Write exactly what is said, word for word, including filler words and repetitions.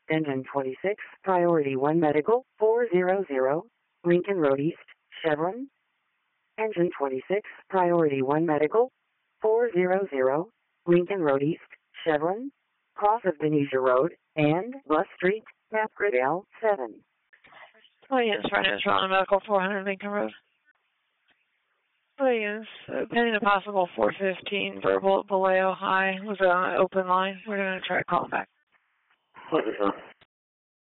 Engine twenty-six, Priority one Medical, four hundred, Lincoln Road East, Chevron. Engine twenty-six, Priority one Medical, four hundred, Lincoln Road East, Chevron. Cross of Benicia Road and Bus Street, Mapgrid L seven. Oh, yes, right now, Toronto Medical, four hundred Lincoln Road. Oh, yes, uh, pending a possible four fifteen verbal at Vallejo High was an open line. We're going to try to call him back. Okay, sir.